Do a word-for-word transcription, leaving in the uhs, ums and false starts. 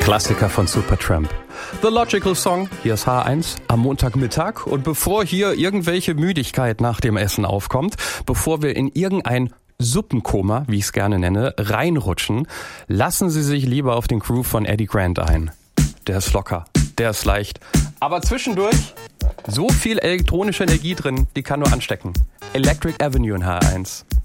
Klassiker von Supertramp. The Logical Song, hier ist H eins am Montagmittag. Und bevor hier irgendwelche Müdigkeit nach dem Essen aufkommt, bevor wir in irgendein Suppenkoma, wie ich es gerne nenne, reinrutschen, lassen Sie sich lieber auf den Groove von Eddie Grant ein. Der ist locker, der ist leicht. Aber zwischendurch so viel elektronische Energie drin, die kann nur anstecken. Electric Avenue in H eins.